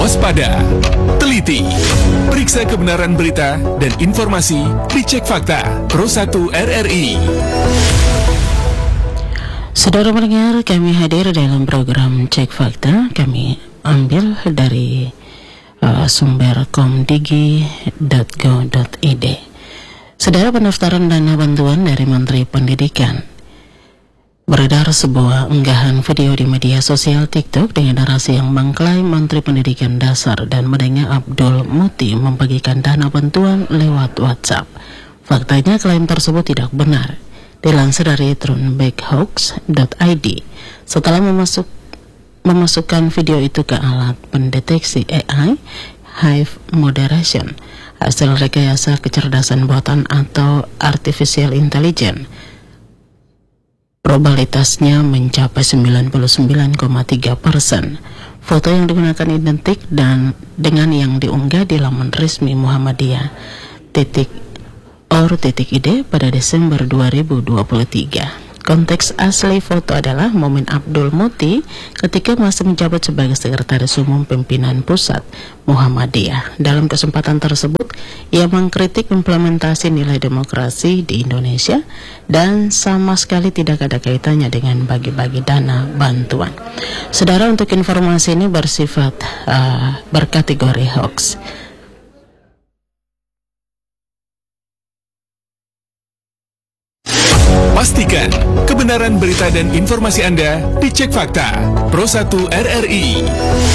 waspada, teliti, periksa kebenaran berita dan informasi dicek fakta Pro 1 RRI. Saudara pendengar, kami hadir dalam program Cek Fakta. Kami ambil dari sumber komdigi.go.id. Saudara, pendaftaran dana bantuan dari Menteri Pendidikan. Beredar sebuah unggahan video di media sosial TikTok dengan narasi yang mengklaim Menteri Pendidikan Dasar dan Menengah Abdul Muti membagikan dana bantuan lewat WhatsApp. Faktanya klaim tersebut tidak benar. Dilansir dari Trunbackhoax.id, setelah memasukkan video itu ke alat pendeteksi AI Hive Moderation, hasil rekayasa kecerdasan buatan atau artificial intelligence, probabilitasnya mencapai 99,3%. Foto yang digunakan identik dan dengan yang diunggah di laman resmi Muhammadiyah.or.id pada Desember 2023. Konteks asli foto adalah momen Abdul Muti ketika masih menjabat sebagai Sekretaris Umum Pimpinan Pusat Muhammadiyah. Dalam kesempatan tersebut, ia mengkritik implementasi nilai demokrasi di Indonesia dan sama sekali tidak ada kaitannya dengan bagi-bagi dana bantuan. Saudara, untuk informasi ini bersifat berkategori hoax. Pastikan kebenaran berita dan informasi Anda dicek fakta Pro 1 RRI.